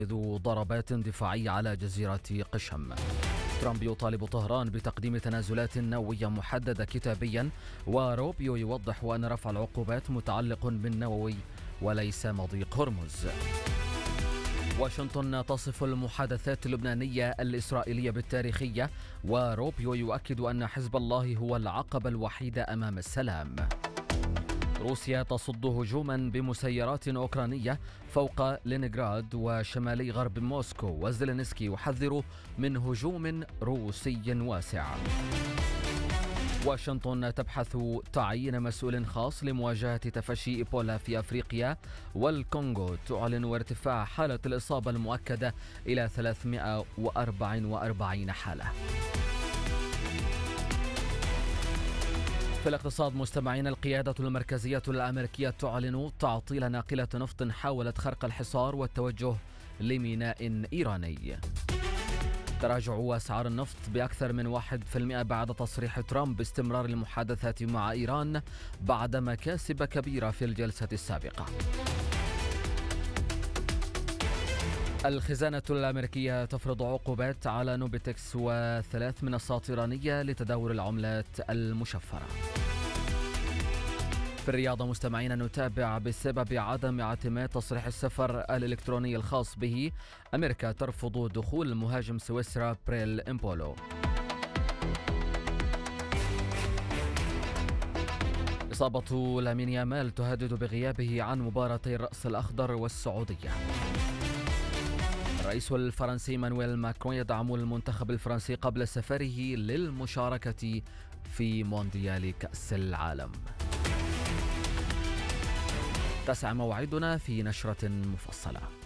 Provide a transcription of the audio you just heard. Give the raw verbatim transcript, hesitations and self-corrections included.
ذو ضربات دفاعية على جزيرة قشم. ترامب يطالب طهران بتقديم تنازلات نووية محددة كتابيا، وروبيو يوضح أن رفع العقوبات متعلق بالنووي وليس مضيق هرمز. واشنطن تصف المحادثات اللبنانية الإسرائيلية بالتاريخية، وروبيو يؤكد أن حزب الله هو العقبة الوحيدة أمام السلام. روسيا تصد هجوما بمسيرات أوكرانية فوق لينيغراد وشمالي غرب موسكو، وزيلينسكي يحذر من هجوم روسي واسع. واشنطن تبحث تعيين مسؤول خاص لمواجهة تفشي إيبولا في أفريقيا، والكونغو تعلن ارتفاع حالة الإصابة المؤكدة إلى ثلاثمائة وأربعة وأربعين حالة. في الاقتصاد مستمعين، القيادة المركزية الأمريكية تعلن تعطيل ناقلة نفط حاولت خرق الحصار والتوجه لميناء إيراني. تراجع أسعار النفط بأكثر من واحد بالمئة بعد تصريح ترامب باستمرار المحادثات مع إيران بعد مكاسب كبيرة في الجلسة السابقة. الخزانة الأمريكية تفرض عقوبات على نوبيتكس وثلاث منصات إيرانية لتداول العملات المشفرة. في الرياضة مستمعين، نتابع بسبب عدم اعتماد تصريح السفر الإلكتروني الخاص به، أمريكا ترفض دخول المهاجم سويسرا بريل إمبولو. إصابة لامين يامال تهدد بغيابه عن مباراتي الرأس الأخضر والسعودية. الرئيس الفرنسي مانويل ماكرون يدعم المنتخب الفرنسي قبل سفره للمشاركة في مونديال كأس العالم. تسع موعدنا في نشرة مفصلة.